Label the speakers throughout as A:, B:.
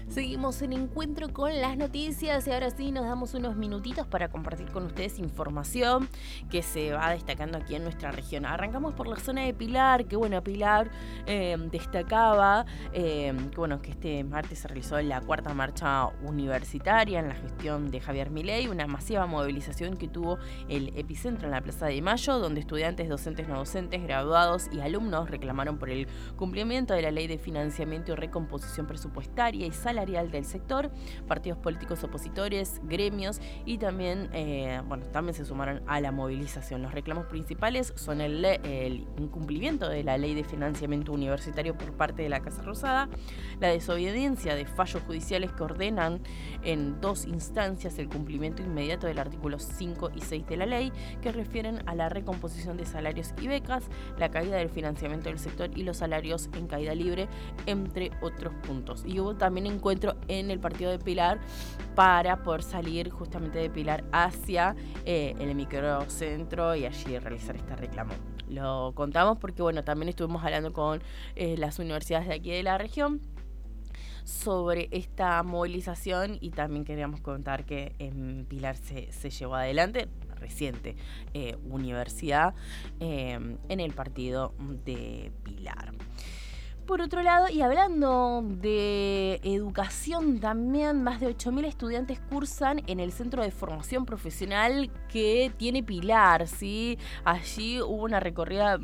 A: Seguimos en encuentro con las noticias y ahora sí nos damos unos minutitos para compartir con ustedes información que se va destacando aquí en nuestra región. Arrancamos por la zona de Pilar, que bueno, Pilar destacaba que este martes se realizó la cuarta marcha universitaria en la gestión de Javier Milei, una masiva movilización que tuvo el epicentro en la Plaza de Mayo, donde estudiantes, docentes, no docentes, graduados y alumnos reclamaron por el cumplimiento de la Ley de Financiamiento y Recomposición Presupuestaria y Salarial del sector, partidos políticos opositores, gremios y también se sumaron a la movilización. Los reclamos principales son el incumplimiento de la Ley de Financiamiento Universitario por parte de la Casa Rosada, la desobediencia de fallos judiciales que ordenan en 2 instancias el cumplimiento inmediato del artículo 5 y 6 de la ley, que refieren a la recomposición de salarios y becas, la caída del financiamiento del sector y los salarios en caída libre, entre otros puntos. Y hubo también encuentro en el partido de Pilar para poder salir justamente de Pilar hacia el microcentro y allí realizar este reclamo. Lo contamos porque también estuvimos hablando con las universidades de aquí de la región sobre esta movilización y también queríamos contar que en Pilar se llevó adelante reciente universidad en el partido de Pilar. Por otro lado, y hablando de educación también, más de 8.000 estudiantes cursan en el Centro de Formación Profesional que tiene Pilar, ¿sí? Allí hubo una recorrida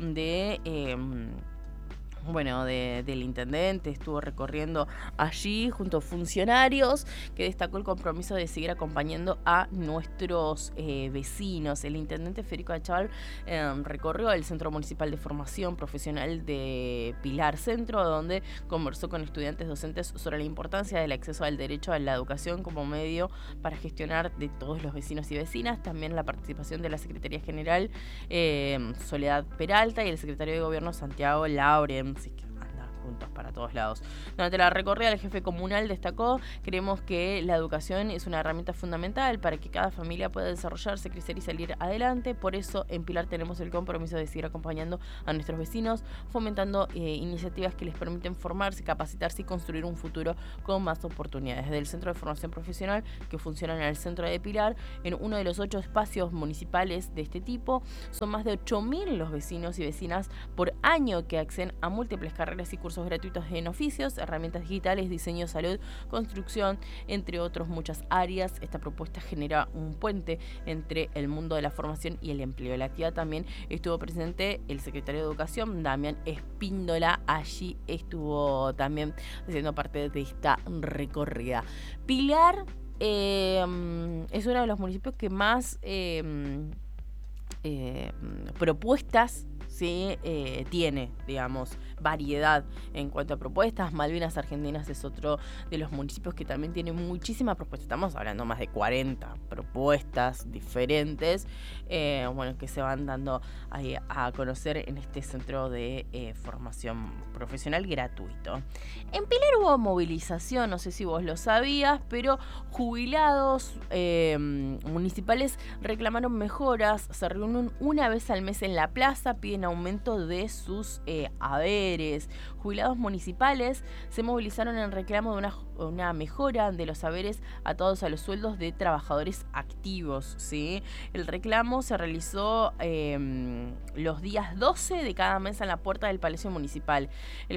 A: del intendente, estuvo recorriendo allí junto a funcionarios, que destacó el compromiso de seguir acompañando a nuestros vecinos. El intendente Federico Achával recorrió el Centro Municipal de Formación Profesional de Pilar Centro, donde conversó con estudiantes docentes sobre la importancia del acceso al derecho a la educación como medio para gestionar de todos los vecinos y vecinas. También la participación de la Secretaría General Soledad Peralta y el secretario de Gobierno Santiago Lauren. Así que andan juntos para todos lados. Durante la recorrida, el jefe comunal destacó: creemos que la educación es una herramienta fundamental para que cada familia pueda desarrollarse, crecer y salir adelante. Por eso, en Pilar tenemos el compromiso de seguir acompañando a nuestros vecinos, fomentando iniciativas que les permiten formarse, capacitarse y construir un futuro con más oportunidades. Desde el Centro de Formación Profesional, que funciona en el centro de Pilar, en uno de los 8 espacios municipales de este tipo, son más de 8.000 los vecinos y vecinas por año que acceden a múltiples carreras y cursos gratuitos en oficios, herramientas digitales, diseño, salud, construcción, entre otros muchas áreas. Esta propuesta genera un puente entre el mundo de la formación y el empleo. En la actividad también estuvo presente el secretario de Educación, Damián Espíndola. Allí estuvo también haciendo parte de esta recorrida. Pilar es uno de los municipios que más propuestas tiene, digamos, variedad en cuanto a propuestas. Malvinas Argentinas es otro de los municipios que también tiene muchísimas propuestas. Estamos hablando más de 40 propuestas diferentes, que se van dando ahí a conocer en este centro de formación profesional gratuito. En Pilar hubo movilización, no sé si vos lo sabías, pero jubilados municipales reclamaron mejoras, se reúnen una vez al mes en la plaza, piden aumento de sus haberes. Jubilados municipales se movilizaron en reclamo de una mejora de los haberes atados a los sueldos de trabajadores activos, ¿sí? El reclamo se realizó los días 12 de cada mes en la puerta del Palacio Municipal. El